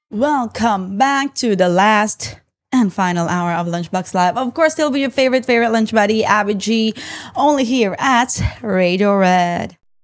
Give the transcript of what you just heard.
Welcome back to the last and final hour of Lunchbox Live. Of course, still be your favorite lunch buddy, Abby G, only here at Radio Red.